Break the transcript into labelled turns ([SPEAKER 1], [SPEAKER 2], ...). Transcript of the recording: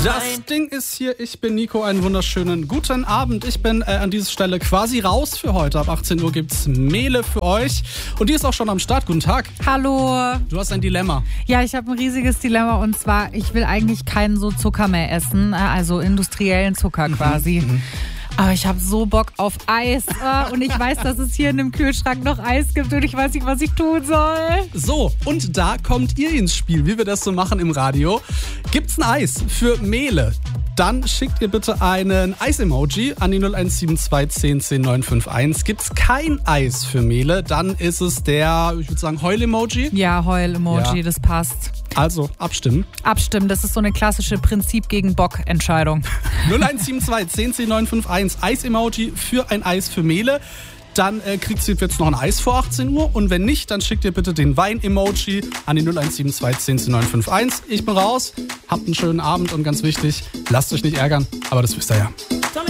[SPEAKER 1] Das Ding ist hier, ich bin Nico, einen wunderschönen guten Abend. Ich bin an dieser Stelle quasi raus für heute. Ab 18 Uhr gibt's Mehle für euch. Und die ist auch schon am Start. Guten Tag.
[SPEAKER 2] Hallo.
[SPEAKER 1] Du hast ein Dilemma.
[SPEAKER 2] Ja, ich habe ein riesiges Dilemma und zwar, ich will eigentlich keinen so Zucker mehr essen, also industriellen Zucker quasi. Aber ich habe so Bock auf Eis und ich weiß, dass es hier in dem Kühlschrank noch Eis gibt und ich weiß nicht, was ich tun soll.
[SPEAKER 1] So, und da kommt ihr ins Spiel, wie wir das so machen im Radio. Gibt's ein Eis für Mehle? Dann schickt ihr bitte einen Eis-Emoji an die 0172 10 10 951. Gibt's kein Eis für Mehle, dann ist es der, ich würde sagen, Heul-Emoji.
[SPEAKER 2] Ja, Heul-Emoji,
[SPEAKER 1] Ja.
[SPEAKER 2] das passt.
[SPEAKER 1] Also, abstimmen.
[SPEAKER 2] Abstimmen, das ist so eine klassische Prinzip gegen Bock-Entscheidung.
[SPEAKER 1] 0172 10 10 951. Eis-Emoji für ein Eis für Mehle. Dann kriegt ihr jetzt noch ein Eis vor 18 Uhr. Und wenn nicht, dann schickt ihr bitte den Wein-Emoji an die 0172 10 10 951. Ich bin raus. Habt einen schönen Abend und ganz wichtig, lasst euch nicht ärgern. Aber das wisst ihr ja.